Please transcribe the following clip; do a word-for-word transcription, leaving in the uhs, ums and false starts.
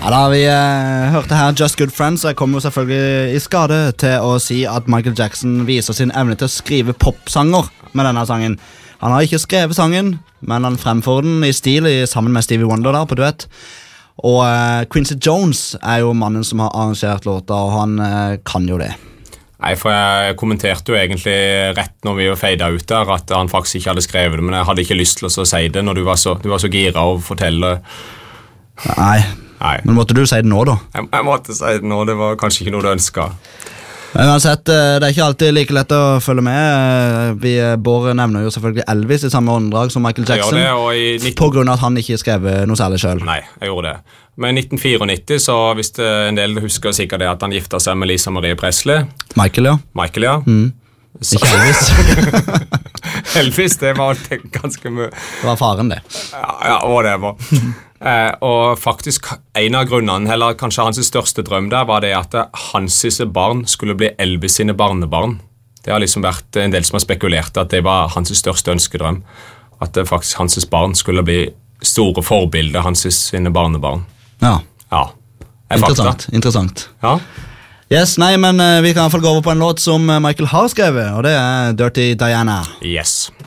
Ja da, vi eh, hørte her Just Good Friends, og jeg kommer jo selvfølgelig i skade til å si at Michael Jackson viser sin evne til å skrive popsanger med denne sangen. Han har ikke skrevet sangen, men han fremfører den i stil i, sammen med Stevie Wonder der på duett. Og eh, Quincy Jones er jo mannen som har arrangert låta, og han eh, kan jo det. Nei, for jeg kommenterte jo egentlig rett når vi var feida ut der, at han faktisk ikke hadde skrevet det, men jeg hadde ikke lyst til å si det når du var så, du var så gira å fortelle. Nei. Nei. Men måtte du si det nå da? Jeg, jeg måtte si det nå, det var kanskje ikke noe du ønsket. Men uansett, det er ikke alltid like lett å følge med. Vi Bård nevner jo selvfølgelig Elvis i samme åndedrag som Michael Jackson. Jeg gjør det, og i nitten... På grunn av at han ikke skrev noe særlig selv. Nei, jeg gjorde det. Men i nitten nittien-fire så visste en del husker sikkert det at han gifta seg med Lisa Marie Presley. Michael, ja. Michael, ja. Mm. Så... Ikke Elvis. Elvis, det var ganske mye. Det var faren det. Ja, ja og det var. eh, og faktisk en av grunnene, eller kanskje hans største drøm der, var det at hans barn skulle bli Elvis sine barnebarn. Det har liksom vært en del som har spekulert at det var hans største ønskedrøm. At det faktisk hans barn skulle bli store forbilder hans sine barnebarn. Ja. Ja. Interessant, interessant. Ja. Yes, nei, men uh, vi kan i hvert fall gå over på en låt som Michael har skrevet, og det er Dirty Diana. Yes.